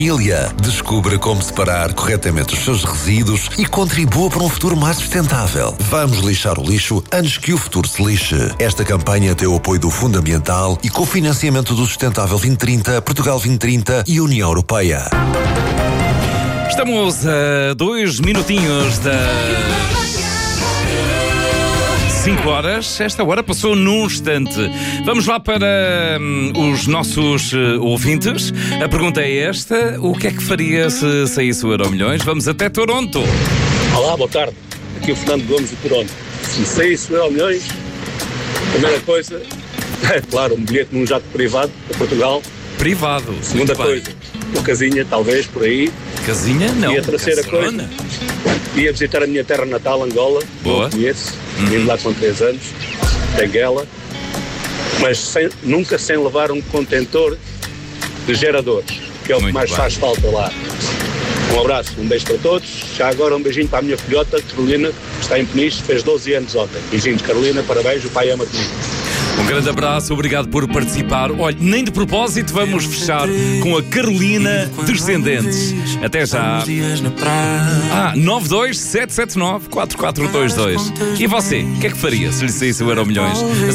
Ilha. Descubra como separar corretamente os seus resíduos e contribua para um futuro mais sustentável. Vamos lixar o lixo antes que o futuro se lixe. Esta campanha tem o apoio do Fundo Ambiental e cofinanciamento do Sustentável 2030, Portugal 2030 e União Europeia. Estamos a 2 minutinhos das 5 horas. Esta hora passou num instante. Vamos lá para os nossos ouvintes. A pergunta é esta: o que é que faria se saísse o Euromilhões? Vamos até Toronto. Olá, boa tarde. Aqui é o Fernando Gomes de Toronto. Se saísse o Euromilhões, a primeira coisa é, claro, um bilhete num jato privado para Portugal. Privado. Segunda coisa, uma casinha, talvez, por aí. Casinha? Não. E a terceira Casona. coisa, ia visitar a minha terra natal, Angola. Boa. Não conheço. Vim lá com 3 anos. Benguela. Mas nunca sem levar um contentor de geradores, que é o que Muito mais bem. faz falta lá. Um abraço, um beijo para todos. Já agora um beijinho para a minha filhota, Carolina, que está em Peniche, fez 12 anos ontem. Beijinhos, Carolina, parabéns, o pai ama-te muito. Um grande abraço, obrigado por participar. Olha, nem de propósito vamos fechar com a Carolina Descendentes. Até já. 92779-4422. E você, o que é que faria se lhe saísse o Euromilhões?